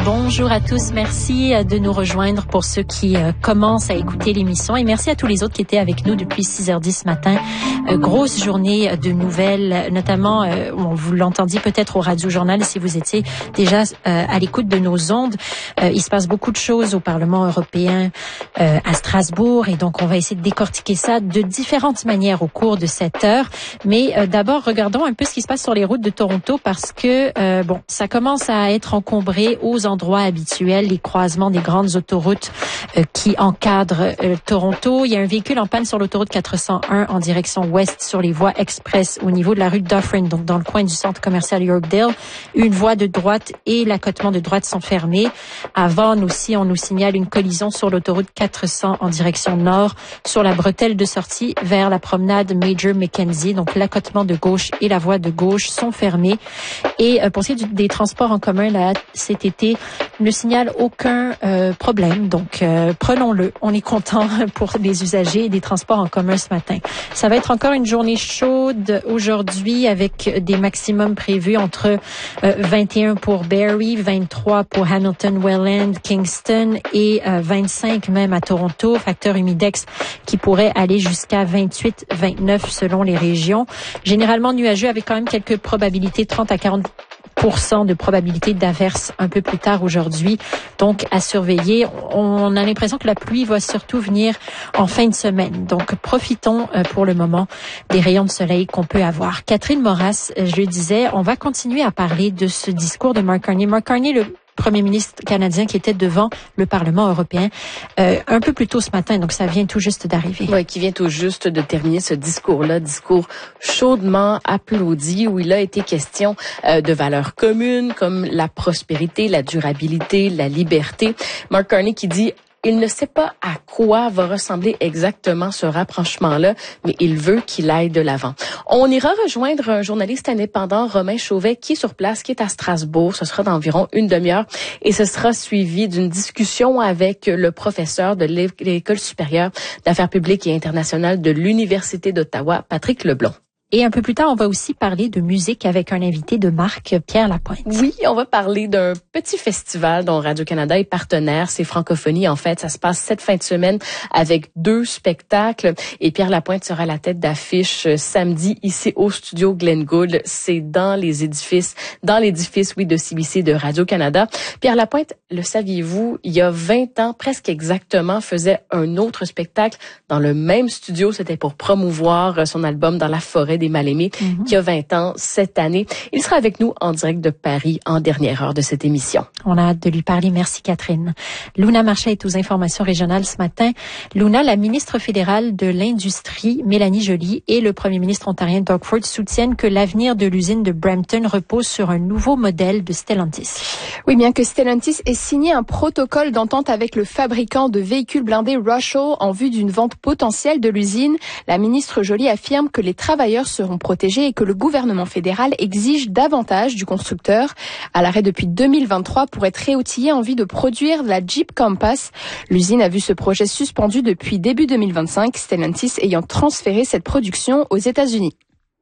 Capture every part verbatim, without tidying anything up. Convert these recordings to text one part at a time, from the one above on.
Bonjour à tous. Merci de nous rejoindre pour ceux qui euh, commencent à écouter l'émission et merci à tous les autres qui étaient avec nous depuis six heures dix ce matin. Euh, grosse journée de nouvelles, notamment, euh, on vous l'entendiez peut-être au Radio Journal si vous étiez déjà euh, à l'écoute de nos ondes. Euh, il se passe beaucoup de choses au Parlement européen euh, à Strasbourg et donc on va essayer de décortiquer ça de différentes manières au cours de cette heure. Mais euh, d'abord, regardons un peu ce qui se passe sur les routes de Toronto parce que, euh, bon, ça commence à être encombré aux endroits habituels, les croisements des grandes autoroutes euh, qui encadrent euh, Toronto. Il y a un véhicule en panne sur l'autoroute quatre cent un en direction ouest sur les voies express au niveau de la rue Dufferin, donc dans le coin du centre commercial Yorkdale. Une voie de droite et l'accotement de droite sont fermés. À Vaughan aussi, on nous signale une collision sur l'autoroute quatre cents en direction nord sur la bretelle de sortie vers la promenade Major Mackenzie. Donc l'accotement de gauche et la voie de gauche sont fermés. Et euh, pour ce qui est du, des transports en commun là cet été, ne signale aucun euh, problème. Donc, euh, prenons-le. On est content pour les usagers des transports en commun ce matin. Ça va être encore une journée chaude aujourd'hui avec des maximums prévus entre euh, vingt et un pour Barrie, vingt-trois pour Hamilton, Welland, Kingston et euh, vingt-cinq même à Toronto. Facteur humidex qui pourrait aller jusqu'à vingt-huit, vingt-neuf selon les régions. Généralement nuageux avec quand même quelques probabilités, trente à quarante pour cent de probabilité d'averse un peu plus tard aujourd'hui. Donc, à surveiller. On a l'impression que la pluie va surtout venir en fin de semaine. Donc, profitons pour le moment des rayons de soleil qu'on peut avoir. Catherine Moras, je le disais, on va continuer à parler de ce discours de Mark Carney. Mark Carney, le premier ministre canadien qui était devant le Parlement européen euh, un peu plus tôt ce matin, donc ça vient tout juste d'arriver. Oui, qui vient tout juste de terminer ce discours-là, discours chaudement applaudi où il a été question euh, de valeurs communes comme la prospérité, la durabilité, la liberté. Mark Carney qui dit il ne sait pas à quoi va ressembler exactement ce rapprochement-là, mais il veut qu'il aille de l'avant. On ira rejoindre un journaliste indépendant, Romain Chauvet, qui est sur place, qui est à Strasbourg. Ce sera d'environ une demi-heure et ce sera suivi d'une discussion avec le professeur de l'École supérieure d'affaires publiques et internationales de l'Université d'Ottawa, Patrick Leblond. Et un peu plus tard, on va aussi parler de musique avec un invité de marque, Pierre Lapointe. Oui, on va parler d'un petit festival dont Radio-Canada est partenaire. C'est Francophonie, en fait. Ça se passe cette fin de semaine avec deux spectacles. Et Pierre Lapointe sera à la tête d'affiche samedi ici au studio Glenn Gould. C'est dans les édifices, dans l'édifice, oui, de C B C de Radio-Canada. Pierre Lapointe, le saviez-vous, il y a vingt ans, presque exactement, faisait un autre spectacle dans le même studio. C'était pour promouvoir son album Dans la forêt des mal-aimés, mm-hmm. qui a vingt ans cette année. Il sera avec nous en direct de Paris en dernière heure de cette émission. On a hâte de lui parler. Merci Catherine. Luna Marchais est aux informations régionales ce matin. Luna, la ministre fédérale de l'Industrie, Mélanie Joly, et le premier ministre ontarien Doug Ford soutiennent que l'avenir de l'usine de Brampton repose sur un nouveau modèle de Stellantis. Oui, bien que Stellantis ait signé un protocole d'entente avec le fabricant de véhicules blindés Russell en vue d'une vente potentielle de l'usine, la ministre Joly affirme que les travailleurs seront protégés et que le gouvernement fédéral exige davantage du constructeur. À l'arrêt depuis deux mille vingt-trois pour être réoutillé en vue de produire la Jeep Compass. L'usine a vu ce projet suspendu depuis début deux mille vingt-cinq, Stellantis ayant transféré cette production aux États-Unis.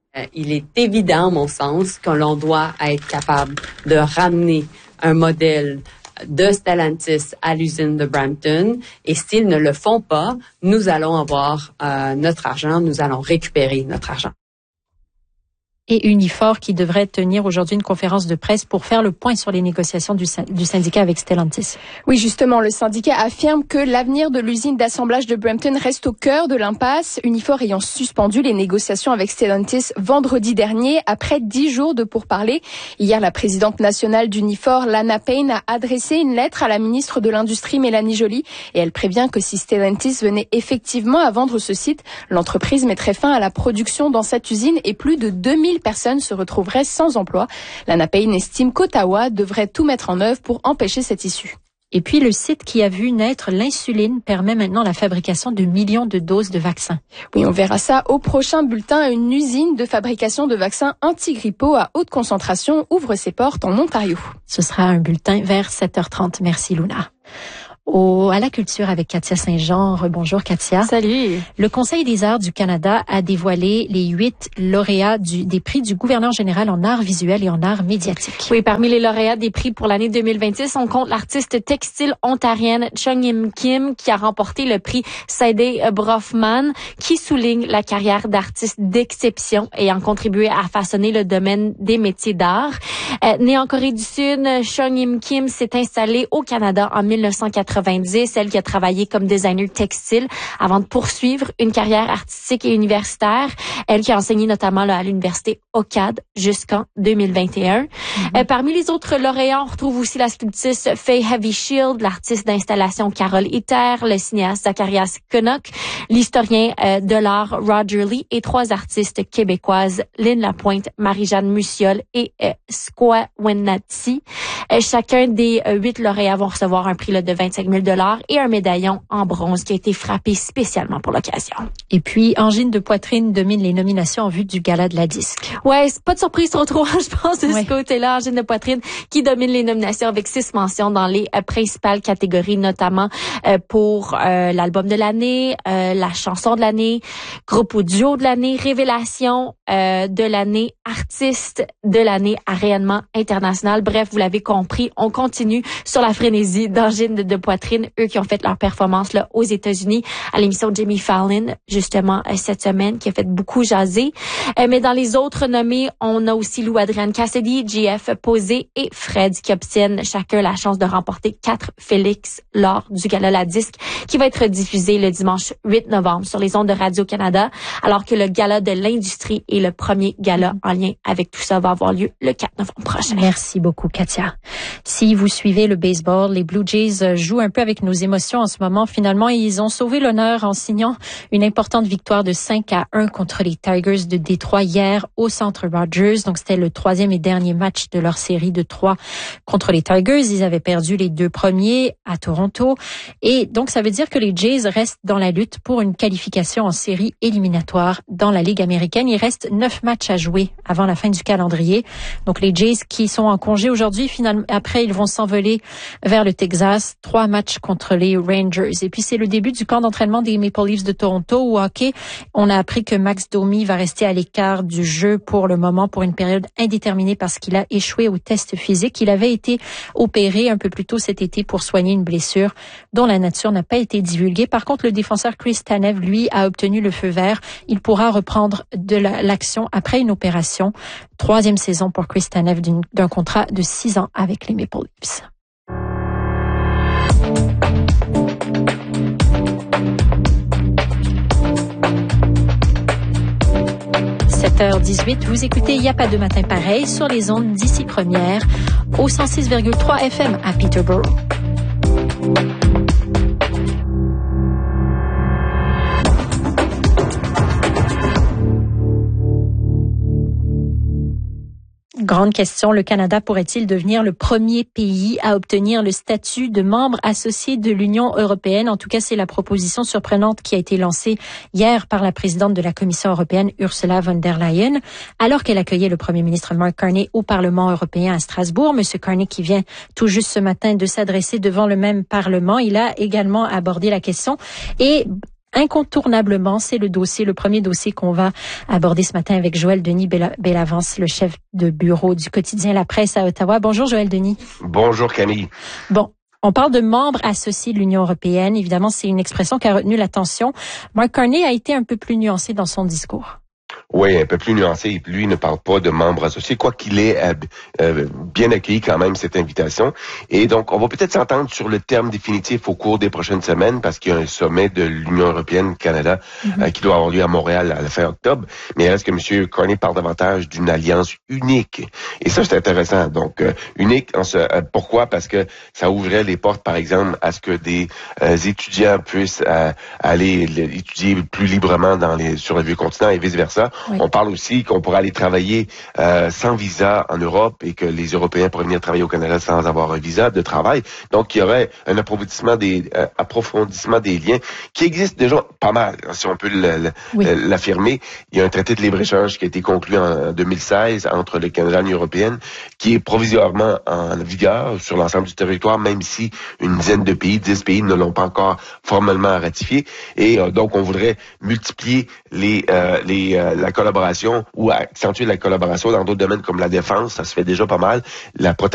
Il est évident, à mon sens, que l'on doit être capable de ramener un modèle de Stellantis à l'usine de Brampton. Et s'ils ne le font pas, nous allons avoir euh, notre argent, nous allons récupérer notre argent. Et Unifor qui devrait tenir aujourd'hui une conférence de presse pour faire le point sur les négociations du, du syndicat avec Stellantis. Oui, justement, le syndicat affirme que l'avenir de l'usine d'assemblage de Brampton reste au cœur de l'impasse. Unifor ayant suspendu les négociations avec Stellantis vendredi dernier après dix jours de pourparlers. Hier, la présidente nationale d'Unifor, Lana Payne, a adressé une lettre à la ministre de l'Industrie, Mélanie Joly, et elle prévient que si Stellantis venait effectivement à vendre ce site, l'entreprise mettrait fin à la production dans cette usine et plus de deux mille personnes se retrouveraient sans emploi. Lana Payne estime qu'Ottawa devrait tout mettre en œuvre pour empêcher cette issue. Et puis, le site qui a vu naître l'insuline permet maintenant la fabrication de millions de doses de vaccins. Oui, on verra ça au prochain bulletin. Une usine de fabrication de vaccins anti-grippaux à haute concentration ouvre ses portes en Ontario. Ce sera un bulletin vers sept heures trente. Merci, Luna. Au, à la culture avec Katia Saint-Jean. Bonjour Katia. Salut. Le Conseil des arts du Canada a dévoilé les huit lauréats du, des prix du gouverneur général en arts visuels et en arts médiatiques. Oui, parmi les lauréats des prix pour l'année deux mille vingt-six, on compte l'artiste textile ontarienne Chung Im Kim qui a remporté le prix Sadie Brofman, qui souligne la carrière d'artiste d'exception ayant contribué à façonner le domaine des métiers d'art. Euh, née en Corée du Sud, Chung Im Kim s'est installée au Canada en dix-neuf cent quatre-vingt-dix. Elle qui a travaillé comme designer textile avant de poursuivre une carrière artistique et universitaire. Elle qui a enseigné notamment là, à l'université O C A D jusqu'en deux mille vingt et un. Mm-hmm. Euh, parmi les autres lauréats, on retrouve aussi la sculptrice Faye Heavy-Shield, l'artiste d'installation Carole Itter, le cinéaste Zacharias Canuck, l'historien euh, de l'art Roger Lee et trois artistes québécoises, Lynne Lapointe, Marie-Jeanne Mussiol et euh, Squaw Wenatsi. Euh, chacun des euh, huit lauréats vont recevoir un prix là, de vingt-cinq mille dollars et un médaillon en bronze qui a été frappé spécialement pour l'occasion. Et puis, Angine de Poitrine domine les nominations en vue du Gala de la disque. Ouais, c'est pas de surprise trop trop, je pense, de ouais. ce côté-là. Angine de Poitrine qui domine les nominations avec six mentions dans les euh, principales catégories, notamment euh, pour euh, l'album de l'année, euh, la chanson de l'année, groupe ou duo de l'année, révélation euh, de l'année, artiste de l'année à rayonnement international. Bref, vous l'avez compris, on continue sur la frénésie d'Angine de, de Poitrine, eux qui ont fait leur performance là aux États-Unis à l'émission Jimmy Fallon justement euh, cette semaine, qui a fait beaucoup jaser. Euh, mais dans les autres nommés, on a aussi Lou Adrienne Cassidy, J F Posé et Fred qui obtiennent chacun la chance de remporter quatre Félix lors du Gala La Disque qui va être diffusé le dimanche huit novembre sur les ondes de Radio-Canada, alors que le Gala de l'industrie et le premier gala en lien avec tout ça va avoir lieu le quatre novembre prochain. Merci beaucoup Katia. Si vous suivez le baseball, les Blue Jays jouent un peu avec nos émotions en ce moment. Finalement, ils ont sauvé l'honneur en signant une importante victoire de cinq à un contre les Tigers de Détroit hier au Centre Rogers. Donc, c'était le troisième et dernier match de leur série de trois contre les Tigers. Ils avaient perdu les deux premiers à Toronto. Et donc, ça veut dire que les Jays restent dans la lutte pour une qualification en série éliminatoire dans la Ligue américaine. Il reste neuf matchs à jouer avant la fin du calendrier. Donc, les Jays qui sont en congé aujourd'hui, finalement, après, ils vont s'envoler vers le Texas. Trois matchs contre les Rangers. Et puis, c'est le début du camp d'entraînement des Maple Leafs de Toronto au hockey. On a appris que Max Domi va rester à l'écart du jeu pour le moment pour une période indéterminée parce qu'il a échoué au test physique. Il avait été opéré un peu plus tôt cet été pour soigner une blessure dont la nature n'a pas été divulguée. Par contre, le défenseur Chris Tanev, lui, a obtenu le feu vert. Il pourra reprendre de la, l'action après une opération. Troisième saison pour Chris Tanev d'un contrat de six ans avec les Maple Leafs. sept heures dix-huit, vous écoutez Il n'y a pas de matin pareil sur les ondes d'ici première au cent six virgule trois F M à Peterborough. Grande question, le Canada pourrait-il devenir le premier pays à obtenir le statut de membre associé de l'Union européenne? En tout cas, c'est la proposition surprenante qui a été lancée hier par la présidente de la Commission européenne, Ursula von der Leyen, alors qu'elle accueillait le premier ministre Mark Carney au Parlement européen à Strasbourg. Monsieur Carney qui vient tout juste ce matin de s'adresser devant le même Parlement, il a également abordé la question et incontournablement, c'est le dossier, le premier dossier qu'on va aborder ce matin avec Joël Denis Bellavance, le chef de bureau du quotidien La Presse à Ottawa. Bonjour Joël Denis. Bonjour Camille. Bon, on parle de membres associés de l'Union européenne. Évidemment, c'est une expression qui a retenu l'attention. Mark Carney a été un peu plus nuancé dans son discours. Oui, un peu plus nuancé. Lui ne parle pas de membres associés, quoi qu'il ait euh, euh, bien accueilli quand même cette invitation. Et donc, on va peut-être s'entendre sur le terme définitif au cours des prochaines semaines parce qu'il y a un sommet de l'Union européenne-Canada mm-hmm. euh, qui doit avoir lieu à Montréal à la fin octobre. Mais il reste que M. Carney parle davantage d'une alliance unique. Et ça, c'est intéressant. Donc, euh, unique, en ce, euh, pourquoi? Parce que ça ouvrait les portes, par exemple, à ce que des euh, étudiants puissent euh, aller étudier plus librement dans les sur le vieux continent et vice-versa. vice-versa. Oui. On parle aussi qu'on pourrait aller travailler euh, sans visa en Europe et que les Européens pourraient venir travailler au Canada sans avoir un visa de travail. Donc, il y aurait un approfondissement des, euh, approfondissement des liens qui existent déjà pas mal, si on peut le, le, oui. l'affirmer. Il y a un traité de libre-échange qui a été conclu en deux mille seize entre le Canada et l'Union européenne qui est provisoirement en vigueur sur l'ensemble du territoire, même si une dizaine de pays, dix pays ne l'ont pas encore formellement ratifié. Et euh, donc, on voudrait multiplier les, euh, les, euh, la collaboration ou accentuer la collaboration dans d'autres domaines comme la défense. Ça se fait déjà pas mal. La protection